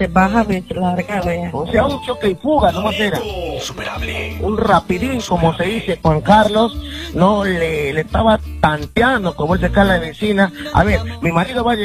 se baja, me larga, vea. O sea, un choque y fuga, no más era. Insuperable. Un rapidín, como se dice, Juan Carlos, no le estaba tanteando, como dice acá la vecina. A ver, mi marido va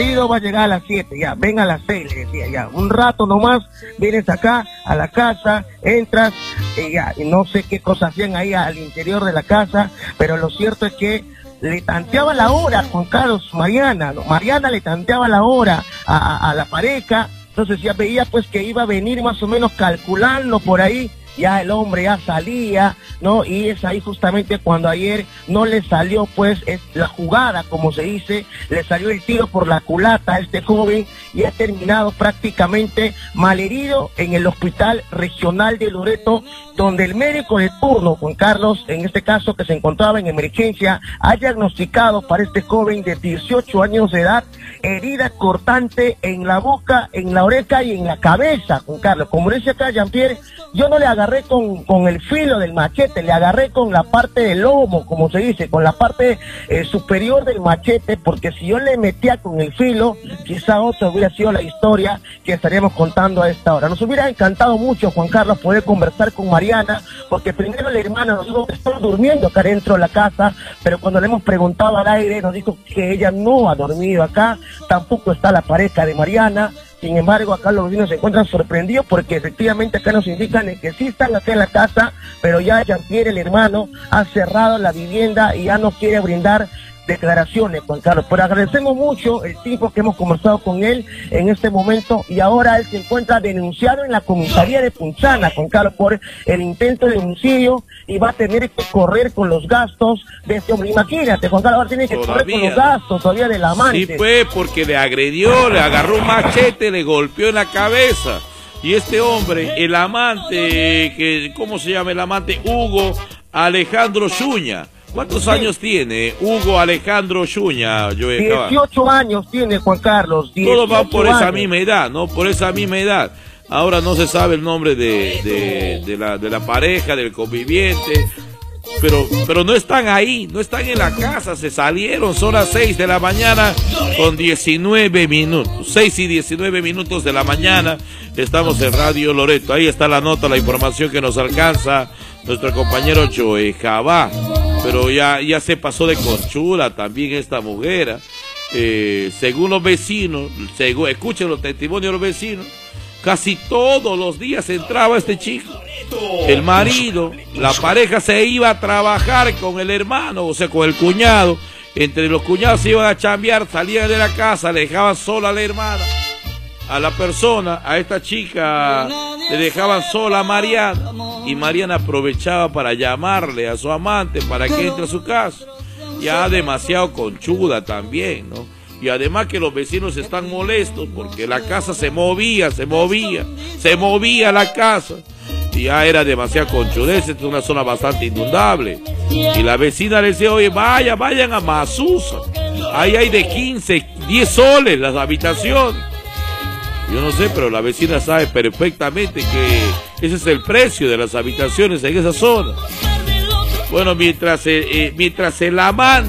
a llegar a las 7, ya, ven a las 6, le decía, ya. Un rato nomás, vienes acá a la casa, entras, y ya, y no sé qué cosas hacían ahí al interior de la casa, pero lo cierto es que le tanteaba la hora, Juan Carlos, Mariana, ¿no? Mariana le tanteaba la hora a la pareja, entonces ya veía pues que iba a venir más o menos calculando por ahí, ya el hombre ya salía, ¿no? Y es ahí justamente cuando ayer no le salió pues la jugada, como se dice, le salió el tiro por la culata a este joven y ha terminado prácticamente malherido en el Hospital Regional de Loreto, donde el médico de turno, Juan Carlos, en este caso que se encontraba en emergencia, ha diagnosticado para este joven de 18 años de edad herida cortante en la boca, en la oreja y en la cabeza, Juan Carlos. Como dice acá Jean-Pierre, yo no le agarré con el filo del machete, le agarré con la parte del lomo, como se dice, con la parte superior del machete, porque si yo le metía con el filo, quizá otra hubiera sido la historia que estaríamos contando a esta hora. Nos hubiera encantado mucho, Juan Carlos, poder conversar con Mariana, porque primero la hermana nos dijo que estaba durmiendo acá dentro de la casa, pero cuando le hemos preguntado al aire, nos dijo que ella no ha dormido acá, tampoco está la pareja de Mariana. Sin embargo, acá los vecinos se encuentran sorprendidos porque efectivamente acá nos indican que sí están acá en la casa, pero ya Jean-Pierre, el hermano, ha cerrado la vivienda y ya no quiere brindar declaraciones, Juan Carlos. Pero agradecemos mucho el tiempo que hemos conversado con él en este momento y ahora él se encuentra denunciado en la comisaría de Punchana, Juan Carlos, por el intento de homicidio y va a tener que correr con los gastos de este hombre. Imagínate, Juan Carlos, ahora tiene que correr con los gastos todavía del amante. Sí, pues, porque le agredió, le agarró un machete, le golpeó en la cabeza. Y este hombre, el amante, ¿cómo se llama el amante? Hugo Alejandro Zúñiga. ¿Cuántos años tiene Hugo Alejandro Zúñiga? 18 años tiene, Juan Carlos. Todos van por esa misma edad, ¿no? Por esa misma edad. Ahora no se sabe el nombre de la pareja, del conviviente. Pero no están ahí, no están en la casa, se salieron, son las 6 de la mañana con 19 minutos, 6 y 19 minutos de la mañana, estamos en Radio Loreto, ahí está la nota, la información que nos alcanza nuestro compañero Joe Jabá, pero ya se pasó de conchura también esta mujer, según los vecinos, escuchen los testimonios de los vecinos, casi todos los días entraba este chico. El marido, la pareja se iba a trabajar con el hermano, o sea, con el cuñado. Entre los cuñados se iban a chambear, salían de la casa, le dejaban sola a la hermana, a la persona, a esta chica, le dejaban sola a Mariana. Y Mariana aprovechaba para llamarle a su amante para que entre a su casa. Ya demasiado conchuda también, ¿no? Y además que los vecinos están molestos porque la casa se movía la casa. Y ya era demasiado conchudez, es una zona bastante inundable. Y la vecina le decía, oye, vayan a Masusa. Ahí hay de 15, 10 soles las habitaciones. Yo no sé, pero la vecina sabe perfectamente que ese es el precio de las habitaciones en esa zona. Bueno, mientras el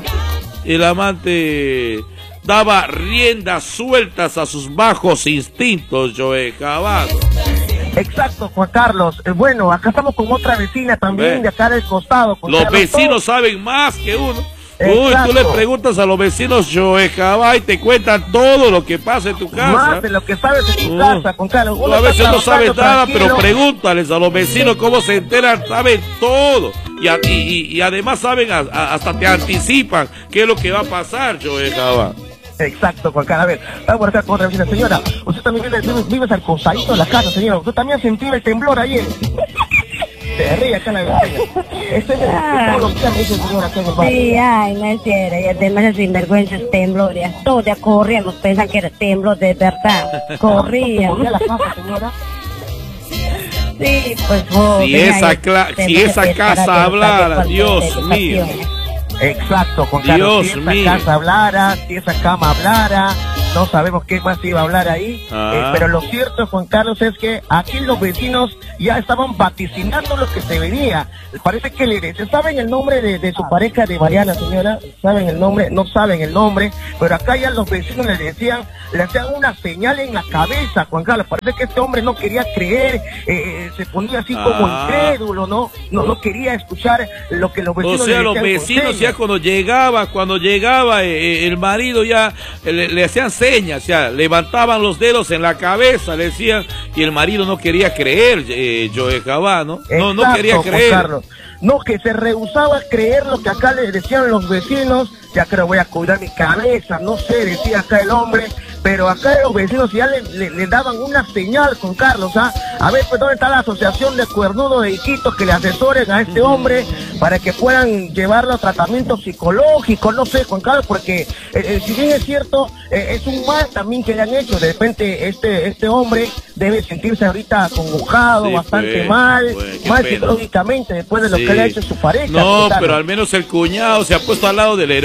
amante daba riendas sueltas a sus bajos instintos, Joe Jabado. Exacto, Juan Carlos. Bueno, acá estamos con otra vecina también de acá del costado. Los Carlos, vecinos todos saben más que uno. Uy, tú le preguntas a los vecinos Joe Jabá y te cuentan todo lo que pasa en tu casa. Más de lo que sabes en tu casa, Juan Carlos. Tú a veces no sabes nada, pero pregúntales a los vecinos cómo se enteran, saben todo. Y además saben, hasta te anticipan qué es lo que va a pasar, Joe Jabá. Exacto, Juan Carlos. A ver, vamos acá con otra vecina. Señora, usted también vive al costadito de la casa, señora. Usted también sintió el temblor ayer. Se ríe acá la vecina. Este es todo lo que me dice el señor acá en el barrio. Sí, ay, no es cierto. Y además sinvergüenza es temblor. Ya todos ya corríamos, pensan que era temblor de verdad. Corríamos. ¿Corría la casa, señora? Sí, pues si esa casa hablara, Dios mío. Exacto, Juan Carlos, si esa casa hablara, si esa cama hablara, no sabemos qué más iba a hablar ahí, pero lo cierto, Juan Carlos, es que aquí los vecinos ya estaban vaticinando lo que se venía. Parece que ¿saben el nombre de su pareja de Mariana, señora? ¿Saben el nombre? No saben el nombre, pero acá ya los vecinos le hacían una señal en la cabeza, Juan Carlos. Parece que este hombre no quería creer, se ponía así como incrédulo, no quería escuchar lo que los vecinos le decían. O sea, los vecinos ya cuando llegaba el marido ya le hacían señas, ya levantaban los dedos en la cabeza, le decían, y el marido no quería creer, Joe Jabá, ¿no? Exacto, no quería creer. Carlos. No, que se rehusaba a creer lo que acá le decían los vecinos. Ya creo voy a cuidar mi cabeza, no sé, decía acá el hombre, pero acá los vecinos ya le daban una señal, con Carlos, ¿ah? A ver, pues, ¿dónde está la asociación de cuernudos de Iquitos que le asesoren a este hombre para que puedan llevarlo a tratamiento psicológico? No sé, Juan Carlos, porque si bien es cierto, es un mal también que le han hecho. De repente este hombre debe sentirse ahorita acongojado, sí, bastante mal psicológicamente después de lo que le ha hecho su pareja. No, pero al menos el cuñado se ha puesto al lado del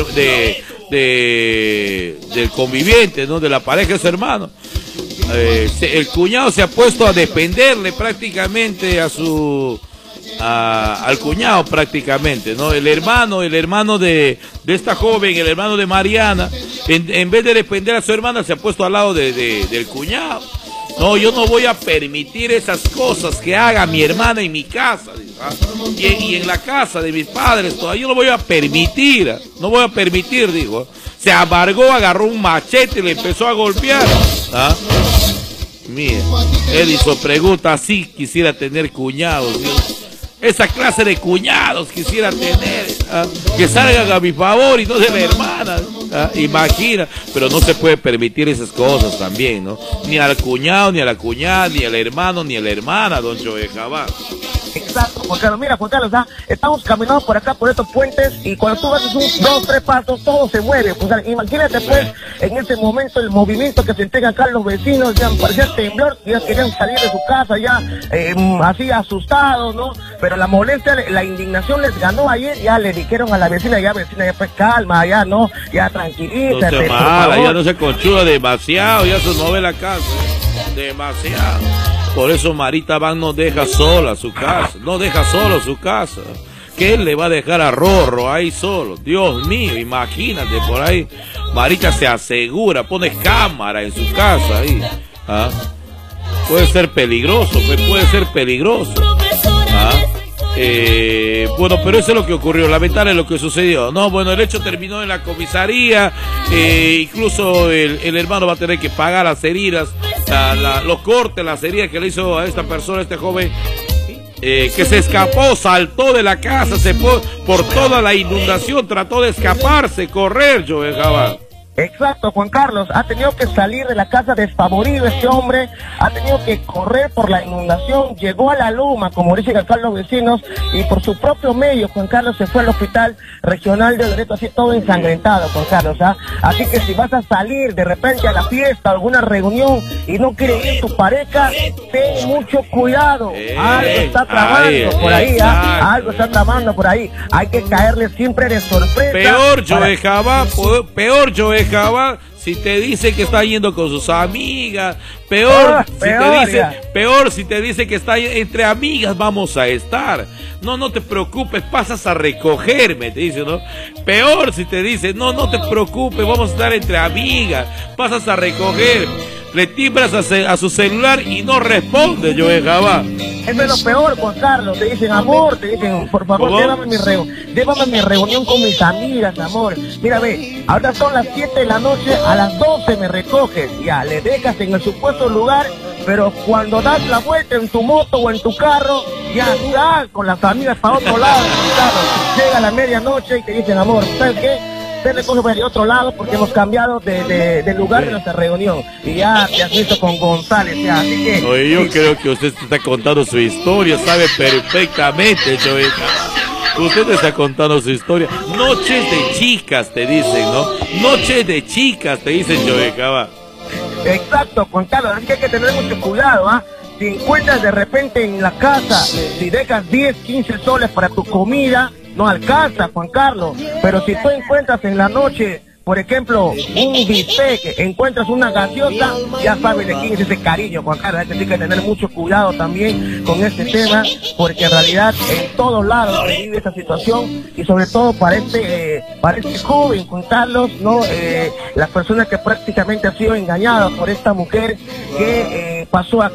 conviviente, ¿no? De la pareja de su hermano. El cuñado se ha puesto a defenderle prácticamente al cuñado prácticamente, ¿no? El hermano de esta joven, el hermano de Mariana, en vez de defender a su hermana, se ha puesto al lado del cuñado. No, yo no voy a permitir esas cosas que haga mi hermana en mi casa, y en la casa de mis padres, todavía yo no voy a permitir, dijo. Se amargó, agarró un machete y le empezó a golpear. Mira, él hizo pregunta, así quisiera tener cuñados, Dios. Esa clase de cuñados quisiera tener, que salgan a mi favor y no de la hermana, imagina, pero no se puede permitir esas cosas también, ¿no? Ni al cuñado, ni a la cuñada, ni al hermano, ni a la hermana, don Joe Jabá. Exacto, Juan Carlos. Mira, Juan Carlos, estamos caminando por acá, por estos puentes, y cuando tú haces 2, 3 pasos, todo se mueve. Pues, imagínate, pues, en ese momento, el movimiento que se entrega acá los vecinos, ya parecía temblor, ya querían salir de su casa, ya así asustados, ¿no? Pero la molestia, la indignación les ganó ayer, ya le dijeron a la vecina, ya pues calma, ya no, ya tranquilízate. No se mala, ya no se conchuda demasiado, ya se mueve la casa, demasiado. Por eso Marita Van no deja sola su casa, no deja solo su casa. Que él le va a dejar a Rorro ahí solo. Dios mío, imagínate por ahí. Marita se asegura, pone cámara en su casa ahí. Puede ser peligroso, puede ser peligroso. Bueno, pero eso es lo que ocurrió, lamentable lo que sucedió. No, bueno, el hecho terminó en la comisaría, incluso el hermano va a tener que pagar las heridas, los cortes, las heridas que le hizo a esta persona, a este joven, que se escapó, saltó de la casa, se fue por toda la inundación, trató de escaparse, correr, Joe Jabá. Exacto, Juan Carlos, ha tenido que salir de la casa desfavorido este hombre, ha tenido que correr por la inundación, llegó a la loma, como dicen acá los vecinos, y por su propio medio, Juan Carlos, se fue al hospital regional de Loreto, así todo ensangrentado, Juan Carlos, Así que si vas a salir de repente a la fiesta, a alguna reunión, y no quiere ir tu pareja, ten mucho cuidado, algo está tramando por ahí, algo está tramando por ahí, hay que caerle siempre de sorpresa. Peor, Joe Jabá, peor, Joe Jabá, si te dice que está yendo con sus amigas, peor si te dice que está entre amigas vamos a estar. No te preocupes, pasas a recogerme, te dice, ¿no? Peor si te dice, no te preocupes, vamos a estar entre amigas, pasas a recoger. Le timbras a su celular y no responde, Joe Jabá. Eso es lo peor, Juan Carlos. Te dicen, amor, te dicen, por favor, llévame a mi reunión con mis amigas, amor. Mira, ve, ahora son las 7 de la noche, a las 12 me recoges. Ya, le dejas en el supuesto lugar, pero cuando das la vuelta en tu moto o en tu carro, ya con las amigas para otro lado. Claro, llega la medianoche y te dicen, amor, ¿sabes qué? Te recoge por el otro lado porque hemos cambiado de lugar de nuestra reunión. Y ya te has visto con González, ya, así que... Oye, yo creo que usted está contando su historia, sabe perfectamente, Joe. Usted está contando su historia. Noches de chicas, te dicen, ¿no? Noches de chicas, te dicen, Joe Jabá. Exacto, Juan Carlos, así que hay que tener mucho cuidado, Si encuentras de repente en la casa, si dejas 10, 15 soles para tu comida, no alcanza, Juan Carlos. Pero si tú encuentras en la noche por ejemplo, un bistec, encuentras una gaseosa, ya sabes de quién es ese cariño, Juan Carlos. Hay que tener mucho cuidado también con este tema, porque en realidad en todos lados se vive esta situación, y sobre todo para este joven, Juan Carlos, ¿no? Las personas que prácticamente han sido engañadas por esta mujer que pasó a